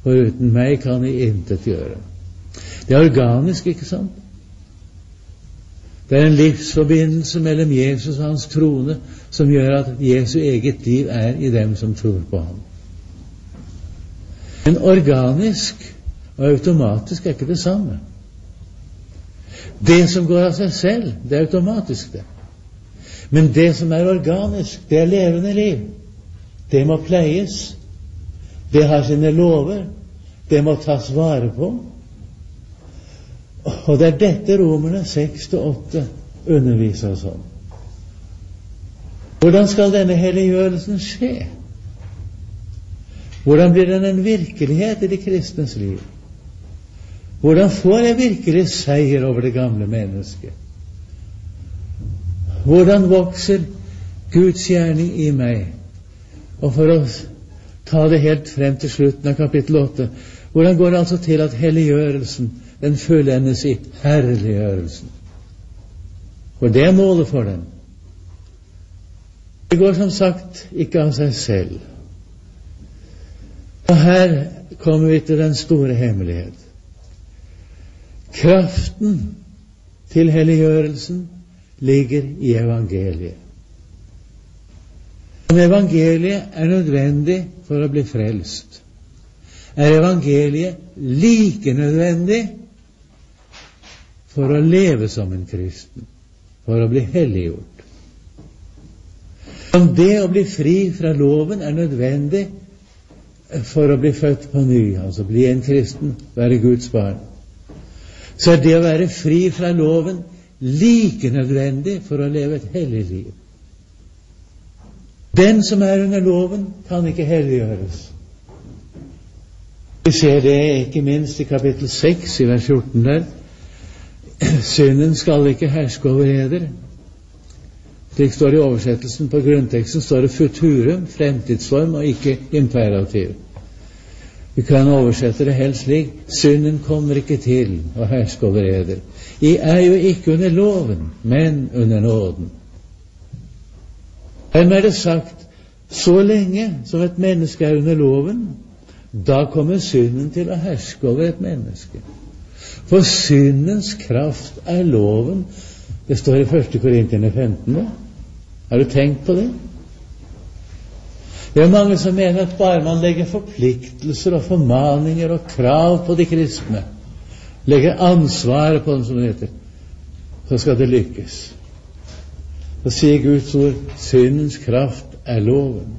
for uten meg kan I intet gjøre. Det organisk, ikke sant? Det en livsforbindelse mellom Jesus og hans trone som gjør at Jesu eget liv I dem som tror på ham. Men organisk og automatisk ikke det samme. Det som går av seg selv, det automatisk det. Men det som organisk, det levende liv. Det må pleies. Det har sine lover. Det må tas vare på. Og det dette Romerne 6-8 underviser oss om. Hvordan skal denne helliggjørelsen skje? Hvordan blir den en virkelighet I de kristnes liv? Hvordan får jeg virkelig seier over det gamle mennesket? Hvordan vokser Guds gjerning I meg? Og for å ta det helt frem til slutten av kapittel 8, hvordan går det altså til at helliggjørelsen, den fullendes I herliggjørelsen? For det målet for den. Det går som sagt ikke av seg selv. Og her kommer vi til den store hemmelighet. Kraften til helliggjørelsen ligger I evangeliet. Om evangeliet nødvendig for å bli frelst, evangeliet like nødvendig for å leve som en kristen, for å bli helliggjort. Om det å bli fri fra loven nødvendig for å bli født på ny, altså bli en kristen, være Guds barn, så det å være fri fra loven like nødvendig for å leve et hellig liv. Den som under loven kan ikke helliggjøres. Vi ser det ikke minst I kapittel 6 I vers 14 der. Synden skal ikke herske over eder. Slik står I oversettelsen på grunnteksten, står det futurum, fremtidsform og ikke imperativ. Vi kan oversette det helt slik: synden kommer ikke til å herske over eder. I jo ikke under loven, men under nåden. Hvem det sagt, så lenge som et menneske under loven, da kommer synden til å herske over et menneske. For syndens kraft loven. Det står I 1. Korinterne 15. Har du tenkt på det? Det mange som mener at bare man legger forpliktelser og formaninger og krav på de kristne, legger ansvaret på dem, som det heter, så skal det lykkes. Så sier Guds ord, syndens kraft loven.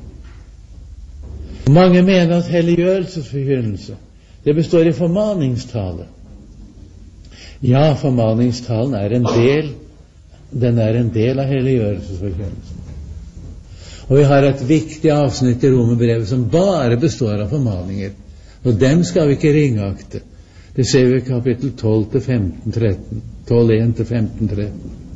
Mange mener at helliggjørelsesforkynnelse, det består I formaningstale. Ja, formaningstalen en del, den en del av helliggjørelsesforkynnelsen. Og vi har et viktig avsnitt I Romerbrevet som bare består av formaninger, og dem skal vi ikke ringakte. Det ser vi I kapittel 12-15-13, 12-1-15-13.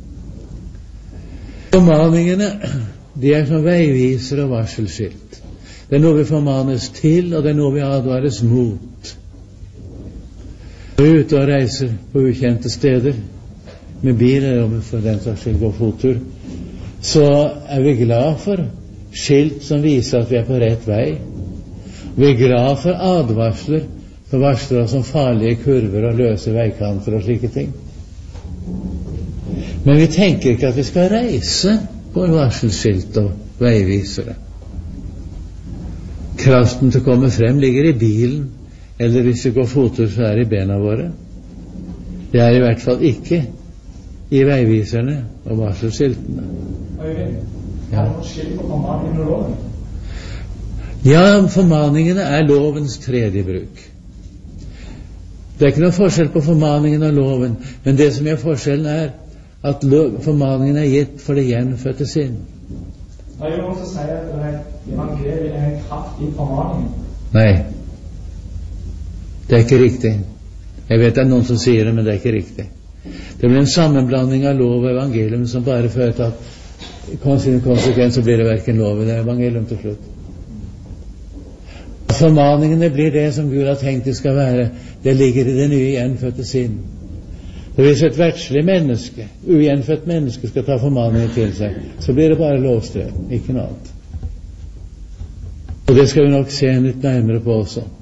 Formaningene, de som veiviser og varselskilt. Det noe vi formanes til, og det noe vi advares mot. Når vi ute og reiser på ukjente steder, med bil eller for den saks skyld går fottur, så vi glad for skilt som viser at vi på rett vei. Vi glad for advarsler som varsler oss om farlige kurver og løse veikanter og slike ting. Men vi tenker ikke at vi skal reise på varselskilt og veivisere. Kraften til å komme frem ligger I bilen, eller hvis vi går fottur så I bena våre. Det I hvert fall ikke I veiviserne og varselskiltene. Ja. Ja, formaningene lovens tredje bruk. Det ikke noe forskjell på formaningen og loven, men det som forskjellen at formaningen gitt for det gjenfødte sinn. Det jo noen som sier at evangeliet en kraft I formaningen. Nei, det ikke riktig. Jeg vet det noen som sier det, men det ikke riktig. Det blir en sammenblanding av lov og evangelium som bare fører til at sin konsekvens så blir det hverken lov eller evangelium til slutt. Formaningene blir det som Gud har tenkt det skal være. Det ligger I det nye gjenfødte sinn. Hvis et verdslig menneske, ugjenfødt menneske, skal ta formaningen til seg, så blir det bare lovstrev, ikke noe annet. Og det skal vi nok se litt nærmere på også.